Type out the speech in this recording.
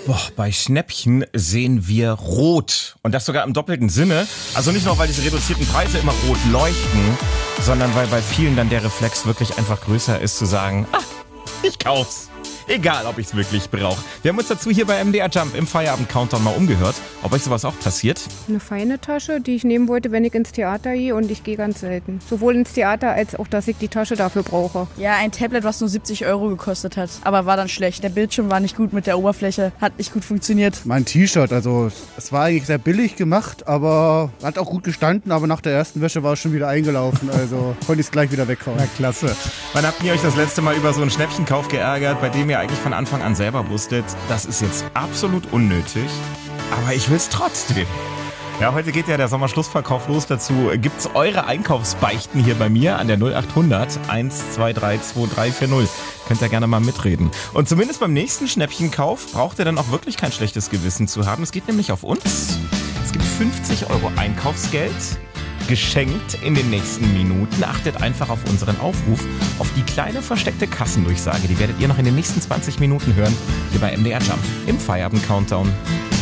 Boah, bei Schnäppchen sehen wir rot. Und das sogar im doppelten Sinne. Also nicht nur, weil diese reduzierten Preise immer rot leuchten, sondern weil bei vielen dann der Reflex wirklich einfach größer ist zu sagen, ich kauf's. Egal, ob ich's wirklich brauche. Wir haben uns dazu hier bei MDR Jump im Feierabend-Countdown mal umgehört, ob euch sowas auch passiert. Eine feine Tasche, die ich nehmen wollte, wenn ich ins Theater gehe, und ich gehe ganz selten. Sowohl ins Theater als auch, dass ich die Tasche dafür brauche. Ja, ein Tablet, was nur 70 € gekostet hat, aber war dann schlecht. Der Bildschirm war nicht gut mit der Oberfläche, hat nicht gut funktioniert. Mein T-Shirt, also es war eigentlich sehr billig gemacht, aber hat auch gut gestanden, aber nach der ersten Wäsche war es schon wieder eingelaufen, also konnte ich es gleich wieder weghauen. Na klasse. Wann habt ihr euch das letzte Mal über so einen Schnäppchenkauf geärgert, bei dem ihr eigentlich von Anfang an selber wusstet, das ist jetzt absolut unnötig, aber ich will's trotzdem. Ja, heute geht ja der Sommerschlussverkauf los. Dazu gibt's eure Einkaufsbeichten hier bei mir an der 0800 123 2340. Könnt ihr gerne mal mitreden. Und zumindest beim nächsten Schnäppchenkauf braucht ihr dann auch wirklich kein schlechtes Gewissen zu haben. Es geht nämlich auf uns. Es gibt 50 € Einkaufsgeld. Geschenkt in den nächsten Minuten. Achtet einfach auf unseren Aufruf, auf die kleine versteckte Kassendurchsage. Die werdet ihr noch in den nächsten 20 Minuten hören, hier bei MDR Jump im Feierabend-Countdown.